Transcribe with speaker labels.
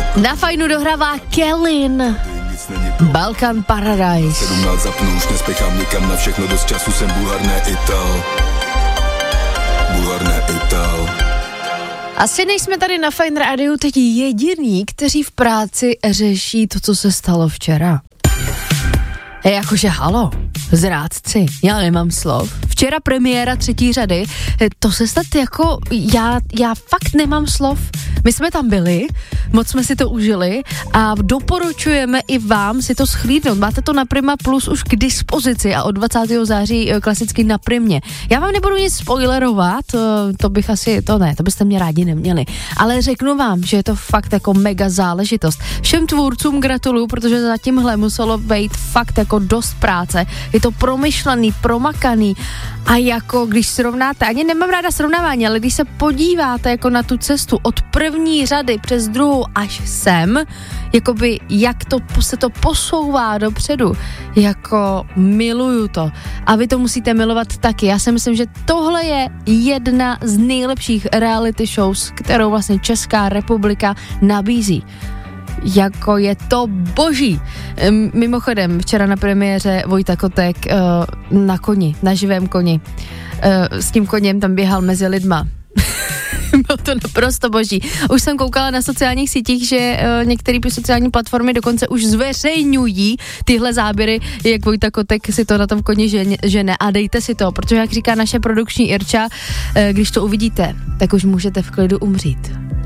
Speaker 1: Na Fajnu dohrává Kellyn. Balkan Paradise.
Speaker 2: 17 zapnu, už nespěchám nikam na všechno, dost času jsem Bulhar, ne Ital.
Speaker 1: Asi nejsme tady na Fajn rádiu teď jediný, kteří v práci řeší to, co se stalo včera. Jakože halo, zrádci, já nemám slov. Včera premiéra 3. řady, to se stát jako, já fakt nemám slov. My jsme tam byli, moc jsme si to užili a doporučujeme i vám si to shlídnout. Máte to na Prima Plus už k dispozici a od 20. září klasicky na Primě. Já vám nebudu nic spoilerovat, to byste mě rádi neměli. Ale řeknu vám, že je to fakt jako mega záležitost. Všem tvůrcům gratuluju, protože za tímhle muselo být fakt jako dost práce. Je to promyšlený, promakaný a jako když srovnáte, ani nemám ráda srovnávání, ale když se podíváte jako na tu cestu od první řady přes druhou až sem, jakoby jak to se to posouvá dopředu, jako miluju to. A vy to musíte milovat taky. Já si myslím, že tohle je jedna z nejlepších reality shows, kterou vlastně Česká republika nabízí. Jako je to boží. Mimochodem, včera na premiéře Vojta Kotek na koni, na živém koni. S tím koněm tam běhal mezi lidma. Bylo to naprosto boží. Už jsem koukala na sociálních sítích, že některé sociální platformy dokonce už zveřejňují tyhle záběry, jak Vojta Kotek si to na tom koni žene a dejte si to, protože jak říká naše produkční Irča, když to uvidíte, tak už můžete v klidu umřít.